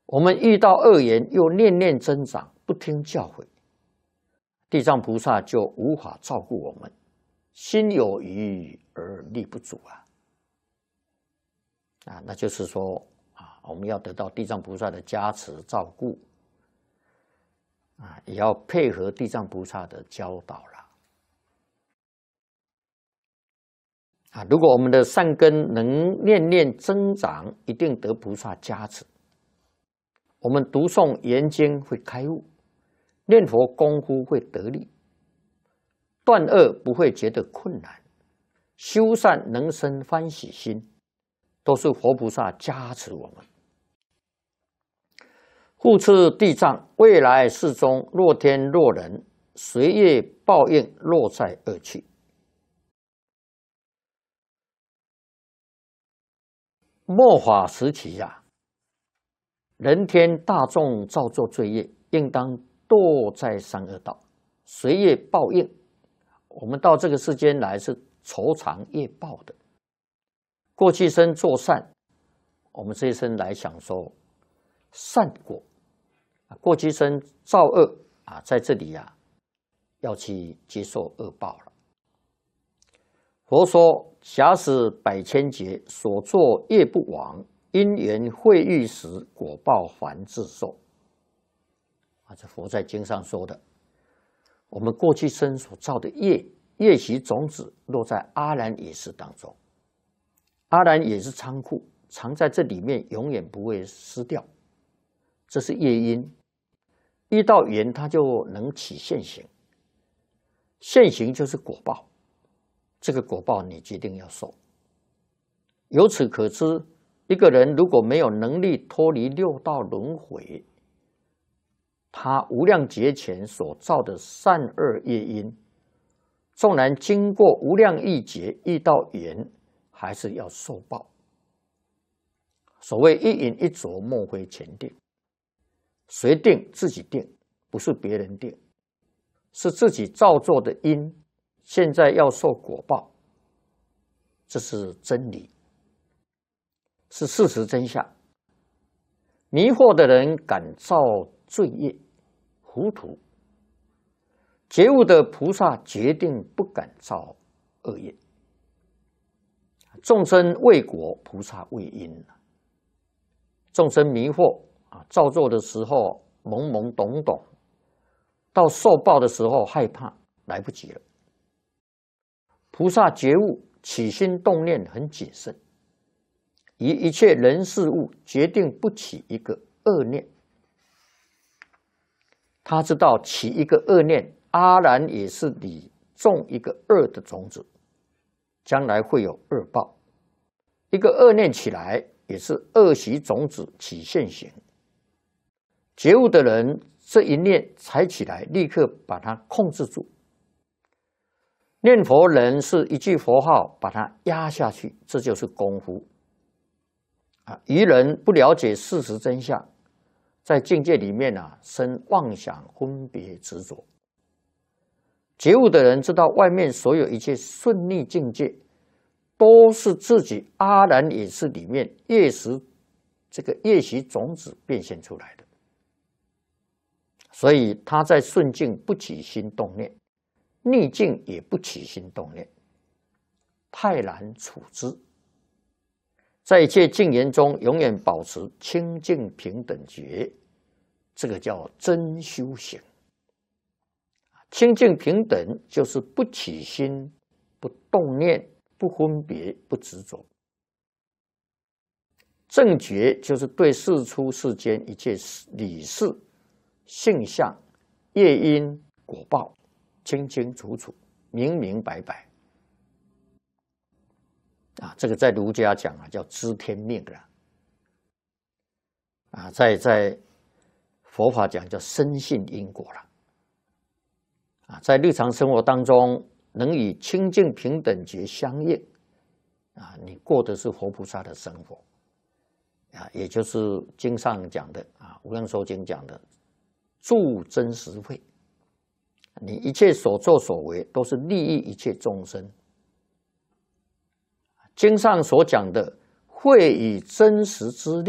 我们遇到恶缘又念念增长，不听教诲，地藏菩萨就无法照顾我们，心有余而力不足那就是说我们要得到地藏菩萨的加持照顾也要配合地藏菩萨的教导了如果我们的善根能念念增长，一定得菩萨加持。我们读诵严经会开悟，念佛功夫会得力，断恶不会觉得困难，修善能生欢喜心，都是佛菩萨加持我们。护持地藏，未来世中若天若人，随业报应，落在恶趣。末法时期人天大众造作罪业，应当堕在三恶道，随业报应。我们到这个世间来是酬偿业报的。过去生做善，我们这一生来享受善果；过去生造恶在这里要去接受恶报了。佛说：假使百千劫所作业不亡，因缘会遇时，果报还自受。这佛在经上说的。我们过去生所造的业习种子落在阿兰耶识当中，阿兰也是仓库，藏在这里面，永远不会失掉。这是业因，遇到缘它就能起现行，现行就是果报。这个果报你决定要受。由此可知，一个人如果没有能力脱离六道轮回，他无量劫前所造的善恶业因，纵然经过无量亿劫遇到缘，还是要受报。所谓一饮一啄，莫非前定。谁定？自己定，不是别人定，是自己造作的因。现在要受果报，这是真理，是事实真相。迷惑的人敢造罪业，糊涂；觉悟的菩萨决定不敢造恶业。众生为果，菩萨为因。众生迷惑造作的时候懵懵懂懂，到受报的时候害怕，来不及了。菩萨觉悟，起心动念很谨慎，以一切人事物决定不起一个恶念。他知道起一个恶念，阿然也是你种一个恶的种子，将来会有恶报。一个恶念起来，也是恶习种子起现行。觉悟的人，这一念才起来，立刻把它控制住。念佛人是一句佛号把它压下去，这就是功夫愚人不了解事实真相，在境界里面生妄想分别执着。觉悟的人知道外面所有一切顺逆境界，都是自己阿然也是里面业习种子变现出来的。所以他在顺境不起心动念，逆境也不起心动念，泰然处之。在一切境缘中，永远保持清净平等觉，这个叫真修行。清净平等就是不起心、不动念、不分别、不执着。正觉就是对世出世间一切理事、性相、业因、果报清清楚楚、明明白白这个在儒家讲叫知天命了在佛法讲叫深信因果了在日常生活当中能与清净平等觉相应你过的是佛菩萨的生活也就是经上讲的无量寿经讲的住真实慧。你一切所作所为都是利益一切众生。经上所讲的慧以真实之力